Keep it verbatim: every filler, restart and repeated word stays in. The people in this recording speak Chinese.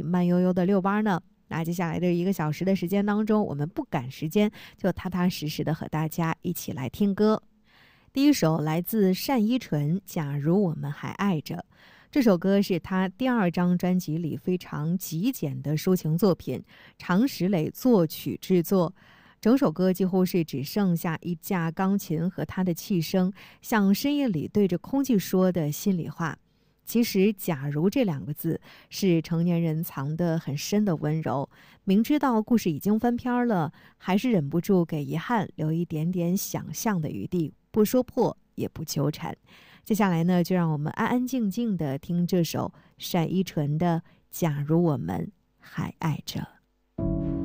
慢悠悠的遛弯呢？那接下来的一个小时的时间当中，我们不赶时间，就踏踏实实的和大家一起来听歌。第一首来自单依纯，《假如我们还爱着》。这首歌是他第二张专辑里非常极简的抒情作品，常石磊作曲制作。整首歌几乎是只剩下一架钢琴和他的气声，像深夜里对着空气说的心里话。其实假如这两个字是成年人藏得很深的温柔，明知道故事已经翻篇了，还是忍不住给遗憾留一点点想象的余地，不说破也不纠缠。接下来呢，就让我们安安静静地听这首单依纯的《假如我们还爱着》。